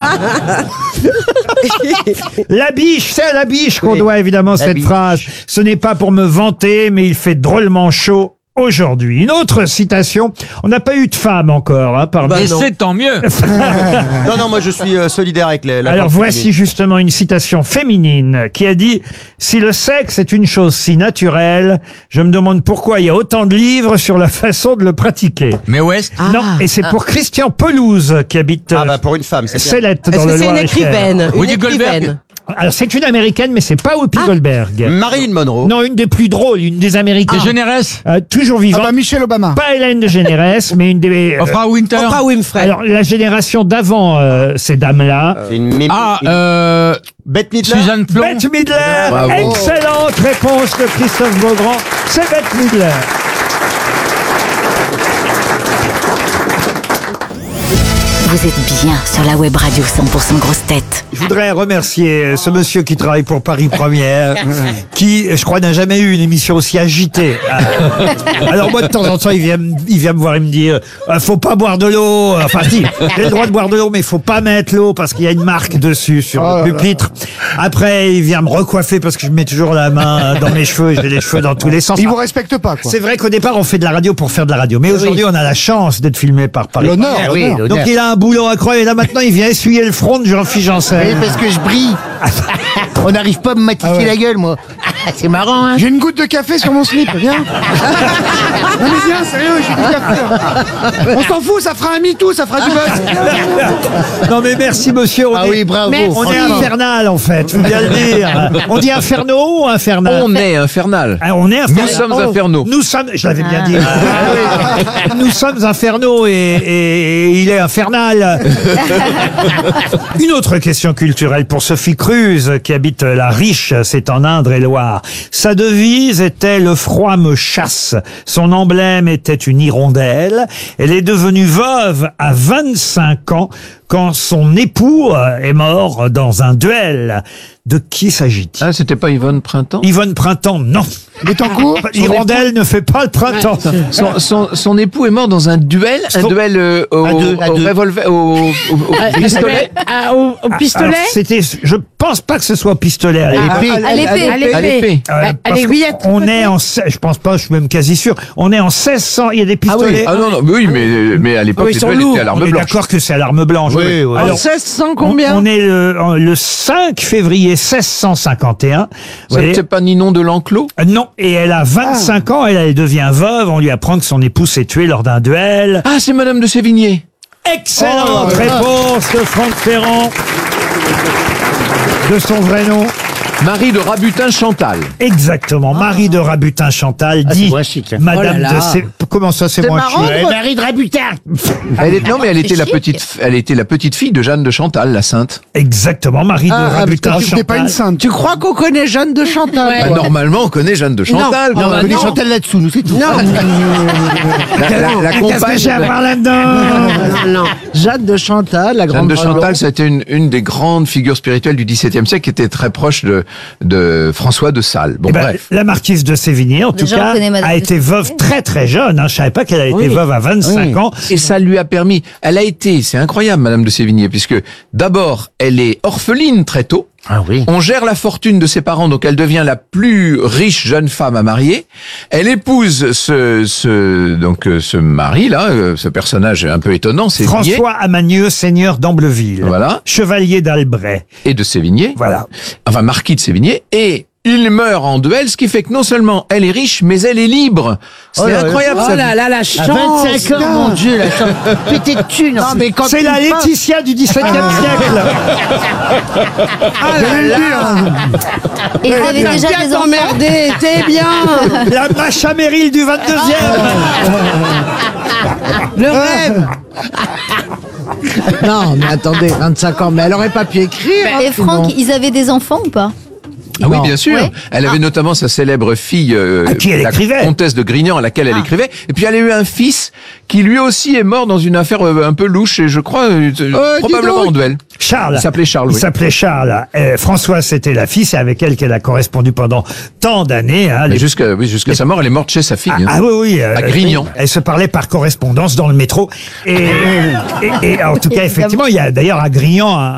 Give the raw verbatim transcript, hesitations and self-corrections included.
La biche, c'est à la biche qu'on Oui. doit évidemment La cette biche. phrase. Ce n'est pas pour me vanter, mais il fait drôlement chaud aujourd'hui. Une autre citation. On n'a pas eu de femme encore, hein, parmi Et non. c'est tant mieux. Non, non, moi je suis euh, solidaire avec les, la Alors femme voici féminine. justement une citation féminine qui a dit « Si le sexe est une chose si naturelle, je me demande pourquoi il y a autant de livres sur la façon de le pratiquer. Mais West » Non, et c'est pour Christian Pelouse qui habite Ah bah pour une femme, c'est bien. Célette Est-ce dans que le c'est une Loir-et-Cher. écrivaine? Une Woody Goldberg. écrivaine. Alors c'est une américaine, mais c'est pas Whoopi Goldberg. Marilyn Monroe. Non, une des plus drôles, une des américaines. Des Généresse. Euh, toujours vivante. Ah bah Michelle Obama. Pas Hélène de Généresse, mais une des. euh, Oprah Winter. Oprah Winfrey. alors la génération d'avant euh, ces dames-là. C'est une mime. Ah, une- euh, Bette Midler. Suzanne Plon. Bette Midler. Bravo. Excellente réponse de Christophe Beaugrand. C'est Bette Midler. Vous êtes bien sur la web radio cent pour cent grosse tête. Je voudrais remercier ce monsieur qui travaille pour Paris Première, qui, je crois, n'a jamais eu une émission aussi agitée. Alors moi, de temps en temps, il vient, me- il vient me voir et me dire, euh, faut pas boire de l'eau. Enfin, si, j'ai le droit de boire de l'eau, mais il faut pas mettre l'eau parce qu'il y a une marque dessus sur Oh là le là. pupitre. Après, il vient me recoiffer parce que je mets toujours la main dans mes cheveux et j'ai les cheveux dans tous les sens. Ils vous respectent pas, quoi. C'est vrai qu'au départ, on fait de la radio pour faire de la radio. Mais aujourd'hui, on a la chance d'être filmé par Paris. L'honneur, Première. l'honneur. Donc il a un boulot incroyable. Et là maintenant, il vient essuyer le front de Jean-Philippe Janssen. Oui, parce que je brille. On n'arrive pas à me matisser Ah ouais. la gueule, moi. C'est marrant, hein. J'ai une goutte de café sur mon slip, viens. Non mais viens, sérieux, j'ai du café. là. On s'en fout, ça fera un MeToo, ça fera du buzz. Non mais merci monsieur. On Ah est, oui, bravo. on est franchement. infernal en fait, faut bien le dire. On dit inferno ou infernal? On est infernal. Ah, on est infernal. Nous sommes Oh, infernaux. Nous sommes, je l'avais bien dit. Nous sommes infernaux et, et- et il est infernal. Une autre question culturelle pour Sophie Cruz qui habite la Riche, c'est en Indre-et-Loire. Sa devise était « Le froid me chasse ». Son emblème était une hirondelle. Elle est devenue veuve à vingt-cinq ans quand son époux euh, est mort dans un duel. De qui s'agit-il? Ah, c'était pas Yvonne Printemps? Yvonne Printemps, non. Bettencourt. L'hirondelle ne fait pas le printemps. Son, son, son époux est mort dans un duel, un Son- duel euh, au, À deux, à au deux. revolver, au, au, au pistolet. Ah, au, au pistolet. Alors, c'était, je pense pas que ce soit pistolet. À l'époque. Épée. À l'épée. À l'épée. Euh, À parce l'aiguillette. qu'on est en, se- je pense pas, je suis même quasi sûr. On est en seize cents. Il y a des pistolets. Ah non, non, mais oui, mais, mais à l'époque, Oui, ils les sont duels lourds. étaient à on l'arme est blanche. d'accord que c'est à l'arme blanche. Oui, oui. Alors, seize cents on, combien? on est le, en- le cinq février seize cent cinquante et un. Vous voyez. C'est pas Ninon de l'Enclos? Euh, Non, et elle a vingt-cinq ans, elle, elle devient veuve, on lui apprend que son époux s'est tué lors d'un duel. Ah, c'est Madame de Sévigné. Excellente réponse de Franck Ferrand. De son vrai nom. Marie de Rabutin Chantal. Exactement. Marie de Rabutin Chantal Ah, dit c'est moins chic, hein. Madame Oh là là. de Sé... Comment ça, c'est moins chic? Ouais, Marie de Rabutin. Elle est, non, mais elle était la petite, elle était la petite fille de Jeanne de Chantal, la sainte. Exactement. Marie de Ah, Rabutin parce que c'était pas une Chantal. sainte. Tu crois qu'on connaît Jeanne de Chantal? Bah, normalement, on connaît Jeanne de Chantal. Non, Non, bah on connaît non. Chantal là-dessous, nous, c'est tout. Non, La, la, la Qu'est-ce que compagne. j'ai à voir là-dedans? non, non. Jeanne de Chantal, la Jeanne grande de Chantal, c'était une, une des grandes figures spirituelles du XVIIe siècle qui était très proche de, de François de Sales. Bon, Eh ben, bref. la marquise de Sévigné, en tout Déjà, on cas, connaît Madame a de été veuve Sévigné. très très jeune. Hein. Je savais pas qu'elle a été Oui. veuve à vingt-cinq Oui. ans. Et ça lui a permis, elle a été, c'est incroyable, Madame de Sévigné, puisque d'abord, elle est orpheline très tôt. Ah oui. On gère la fortune de ses parents, donc elle devient la plus riche jeune femme à marier. Elle épouse ce, ce donc euh, ce mari là, euh, ce personnage un peu étonnant, Sévigné. François Amanieu, seigneur d'Ambleville. Voilà. Chevalier d'Albret. Et de Sévigné. Voilà. Enfin, marquis de Sévigné. Et il meurt en duel, ce qui fait que non seulement elle est riche, mais elle est libre. C'est Oh là là. incroyable Oh ça. là là, la À chance. vingt-cinq ans, mon Dieu, la chance. Pété de thunes. Non, mais quand C'est tu la me parles- Laetitia du dix-septième siècle. Ah là là. Et vous avez T'as déjà bien des enfants? t'emmerder, t'es bien. La Macha Merrill du vingt-deuxième. Le rêve. Non, mais attendez, vingt-cinq ans, mais elle aurait pas pu écrire. hein, Et Franck, sinon. ils avaient des enfants ou pas? Ah oui, Non. bien sûr. Ouais. Elle avait notamment sa célèbre fille, euh, À qui elle la écrivait. comtesse de Grignan, à laquelle elle écrivait. Et puis elle a eu un fils qui lui aussi est mort dans une affaire euh, un peu louche, et je crois euh, Euh, dis probablement donc. en duel. Charles. Il s'appelait Charles, Il oui. s'appelait Charles. Euh, Françoise, c'était la fille. C'est avec elle qu'elle a correspondu pendant tant d'années. Hein, Mais Les- jusqu'à oui, jusqu'à sa mort, elle est morte chez sa fille. Ah, hein. ah oui, oui. euh, À Grignan. Elle se parlait par correspondance dans le métro. Et, et, et en tout cas, effectivement, il y a d'ailleurs à Grignan un,